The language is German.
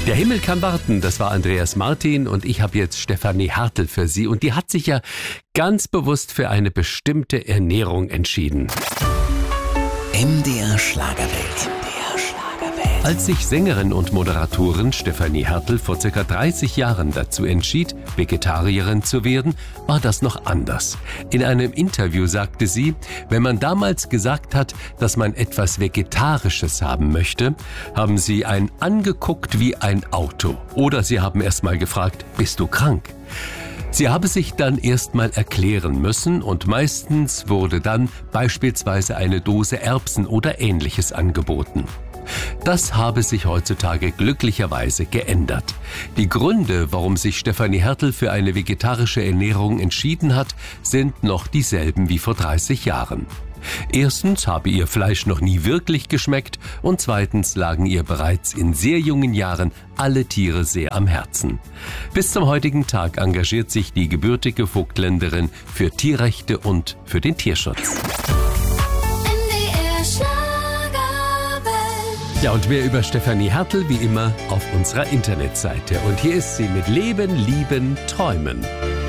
Der Himmel kann warten, das war Andreas Martin und ich habe jetzt Stefanie Hertel für Sie und die hat sich ja ganz bewusst für eine bestimmte Ernährung entschieden. MDR Schlagerwelt. Als sich Sängerin und Moderatorin Stefanie Hertel vor ca. 30 Jahren dazu entschied, Vegetarierin zu werden, war das noch anders. In einem Interview sagte sie, wenn man damals gesagt hat, dass man etwas Vegetarisches haben möchte, haben sie einen angeguckt wie ein Auto. Oder sie haben erst mal gefragt, bist du krank? Sie habe sich dann erst mal erklären müssen und meistens wurde dann beispielsweise eine Dose Erbsen oder Ähnliches angeboten. Das habe sich heutzutage glücklicherweise geändert. Die Gründe, warum sich Stefanie Hertel für eine vegetarische Ernährung entschieden hat, sind noch dieselben wie vor 30 Jahren. Erstens habe ihr Fleisch noch nie wirklich geschmeckt und zweitens lagen ihr bereits in sehr jungen Jahren alle Tiere sehr am Herzen. Bis zum heutigen Tag engagiert sich die gebürtige Vogtländerin für Tierrechte und für den Tierschutz. Ja, und mehr über Stefanie Hertel wie immer auf unserer Internetseite. Und hier ist sie mit Leben, Lieben, Träumen.